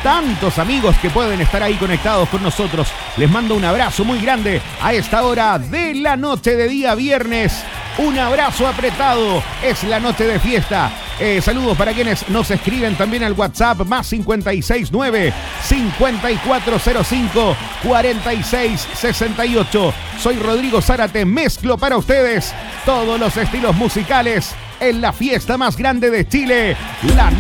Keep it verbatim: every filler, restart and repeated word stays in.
tantos amigos que pueden estar ahí conectados con nosotros. Les mando un abrazo muy grande a esta hora de la noche de día viernes. Un abrazo apretado, es la noche de fiesta. Eh, saludos para quienes nos escriben también al WhatsApp más cincuenta y seis nueve, cincuenta y cuatro cero cinco, cuarenta y seis sesenta y ocho. Soy Rodrigo Zárate, mezclo para ustedes todos los estilos musicales en la fiesta más grande de Chile, la